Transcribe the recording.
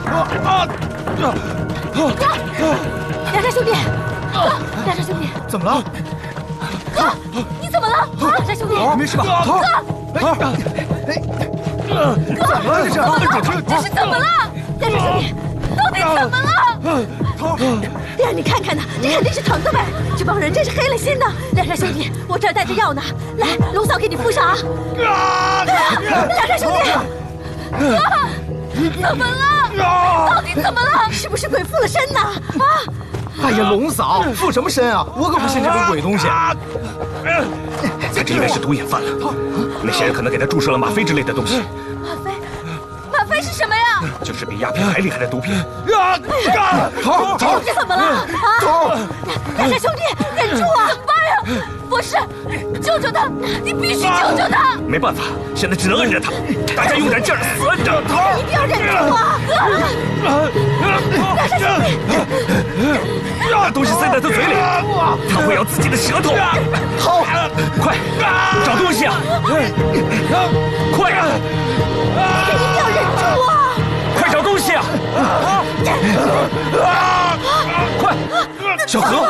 梁山兄弟，梁山兄弟， 怎么了？ 哥，你怎么了？梁山兄弟， 没事吧？哥，怎么了这是？ 这是怎么了？梁山兄弟，到底怎么了？让你看看呢，这肯定是疼的呗！这帮人真是黑了心呢！梁山兄弟，我这儿带着药呢，来，龙嫂给你敷上啊！梁山兄弟，怎么了？到底怎么了？是不是鬼附了身呢？啊！ 哎呀，龙嫂，附什么身啊？我可不信这种鬼东西。 他这应该是毒瘾犯了，那些人可能给他注射了吗啡之类的东西。 吗啡是什么呀？ 就是比鸦片还厉害的毒品。 头， 这怎么了？啊！梁山兄弟，忍住啊！怎么办呀？博士，救救他！你必须救救他！ 没办法，现在只能摁着他，大家用点劲儿，死摁着。 一定要忍住啊！梁山兄弟， 把东西塞在他嘴里，他会咬自己的舌头。 好， 快找东西啊！快呀！ 一定要忍住啊！ 快找东西啊！快，小何，